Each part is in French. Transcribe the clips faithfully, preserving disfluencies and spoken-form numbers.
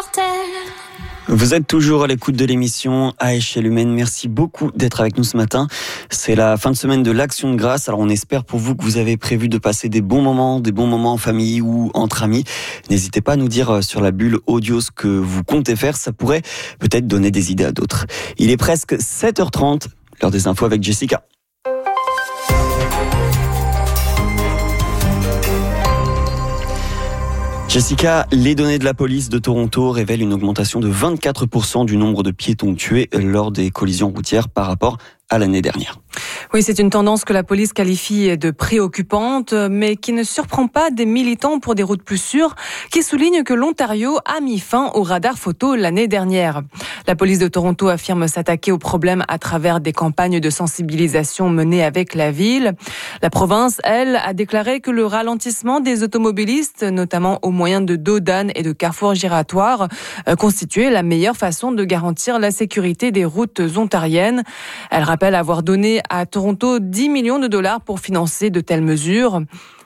mortel. Vous êtes toujours à l'écoute de l'émission à échelle humaine. Merci beaucoup d'être avec nous ce matin. C'est la fin de semaine de l'Action de Grâce. Alors on espère pour vous que vous avez prévu de passer des bons moments, des bons moments en famille ou entre amis. N'hésitez pas à nous dire sur la bulle audio ce que vous comptez faire. Ça pourrait peut-être donner des idées à d'autres. Il est presque sept heures trente, l'heure des infos avec Jessica. Jessica, les données de la police de Toronto révèlent une augmentation de vingt-quatre pour cent du nombre de piétons tués lors des collisions routières par rapport à l'année dernière. Oui, c'est une tendance que la police qualifie de préoccupante, mais qui ne surprend pas des militants pour des routes plus sûres, qui soulignent que l'Ontario a mis fin au radar photo l'année dernière. La police de Toronto affirme s'attaquer au problème à travers des campagnes de sensibilisation menées avec la ville. La province, elle, a déclaré que le ralentissement des automobilistes, notamment au moyen de dos d'âne et de carrefours giratoires, constituait la meilleure façon de garantir la sécurité des routes ontariennes. Elle rappelle avoir donné à Toronto dix millions de dollars pour financer de telles mesures.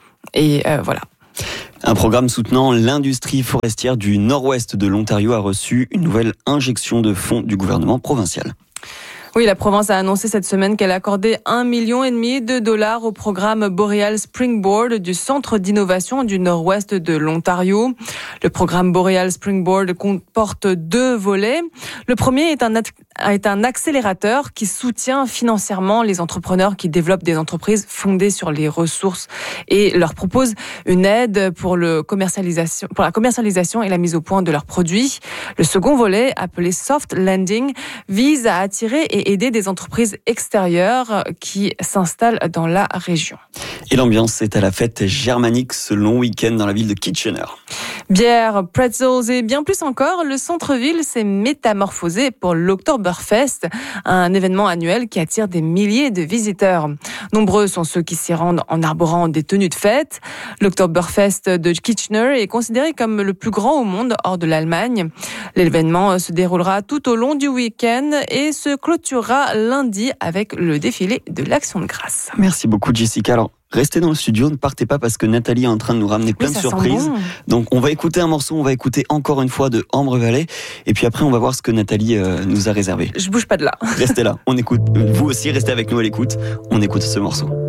Et euh, voilà. Un programme soutenant l'industrie forestière du nord-ouest de l'Ontario a reçu une nouvelle injection de fonds du gouvernement provincial. Oui, la province a annoncé cette semaine qu'elle accordait un million et demi de dollars au programme Boreal Springboard du Centre d'innovation du Nord-Ouest de l'Ontario. Le programme Boreal Springboard comporte deux volets. Le premier est un est un accélérateur qui soutient financièrement les entrepreneurs qui développent des entreprises fondées sur les ressources et leur propose une aide pour le commercialisation, pour la commercialisation et la mise au point de leurs produits. Le second volet, appelé Soft Landing, vise à attirer et aider des entreprises extérieures qui s'installent dans la région. Et l'ambiance est à la fête germanique ce long week-end dans la ville de Kitchener. Bière, pretzels et bien plus encore, le centre-ville s'est métamorphosé pour l'Oktoberfest, un événement annuel qui attire des milliers de visiteurs. Nombreux sont ceux qui s'y rendent en arborant des tenues de fête. L'Oktoberfest de Kitchener est considéré comme le plus grand au monde hors de l'Allemagne. L'événement se déroulera tout au long du week-end et se clôturera lundi avec le défilé de l'Action de Grâce. Merci beaucoup Jessica. Alors, restez dans le studio, ne partez pas parce que Nathalie est en train de nous ramener plein oui, de surprises. Bon. Donc on va écouter un morceau, on va écouter encore une fois de Ambre Valley et puis après on va voir ce que Nathalie euh, nous a réservé. Je bouge pas de là. Restez là, on écoute. Vous aussi restez avec nous à l'écoute. On écoute ce morceau.